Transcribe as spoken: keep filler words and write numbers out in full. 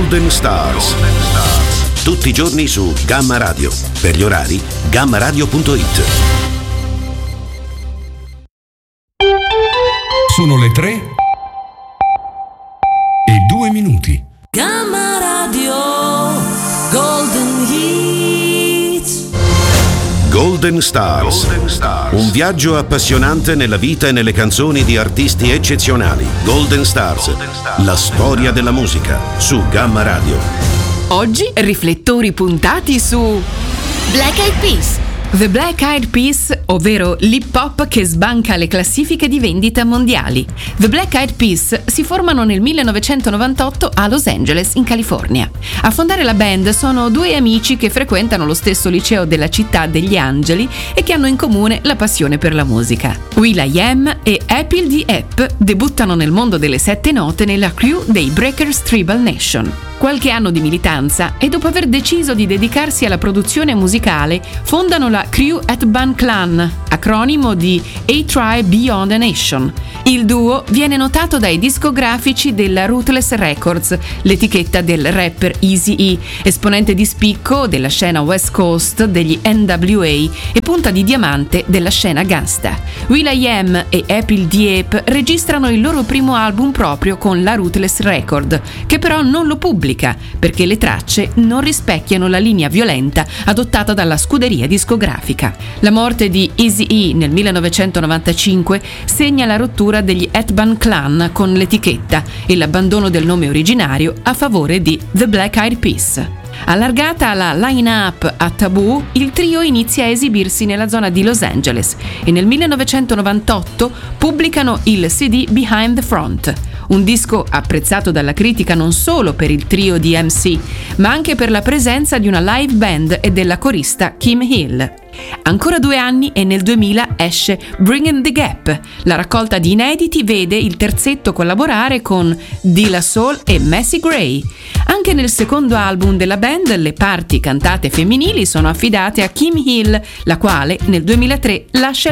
Golden Stars. Tutti i giorni su Gamma Radio. Per gli orari, gamma radio punto it. Sono le tre e due minuti. Gamma Radio Golden Hits. Golden Stars. Golden Stars. Un viaggio appassionante nella vita e nelle canzoni di artisti eccezionali. Golden Stars. Golden Stars. La storia della musica su Gamma Radio. Oggi riflettori puntati su Black Eyed Peas. The Black Eyed Peas, ovvero l'hip hop che sbanca le classifiche di vendita mondiali. The Black Eyed Peas si formano nel millenovecentonovantotto a Los Angeles, in California. A fondare la band sono due amici che frequentano lo stesso liceo della città degli Angeli e che hanno in comune la passione per la musica. will.i.am e Apple D. App debuttano nel mondo delle sette note nella crew dei Breakers Tribal Nation. Qualche anno di militanza e dopo aver deciso di dedicarsi alla produzione musicale, fondano la Crew at Ban Clan, acronimo di A Tribe Beyond a Nation. Il duo viene notato dai discografici della Ruthless Records, l'etichetta del rapper Eazy-E, esponente di spicco della scena West Coast degli N W A e punta di diamante della scena gangsta. will.i.am e Apple D. App registrano il loro primo album proprio con la Ruthless Record, che però non lo pubblica perché le tracce non rispecchiano la linea violenta adottata dalla scuderia discografica. La morte di Eazy-E nel millenovecentonovantacinque segna la rottura degli Hetman Clan con l'etichetta e l'abbandono del nome originario a favore di The Black Eyed Peas. Allargata la line-up a Taboo, il trio inizia a esibirsi nella zona di Los Angeles e nel millenovecentonovantotto pubblicano il C D Behind the Front, un disco apprezzato dalla critica non solo per il trio di M C, ma anche per la presenza di una live band e della corista Kim Hill. Ancora due anni e nel duemila esce Bringing the Gap. La raccolta di inediti vede il terzetto collaborare con De La Soul e Macy Gray. Anche nel secondo album della band le parti cantate femminili sono affidate a Kim Hill, la quale nel duemilatré lascia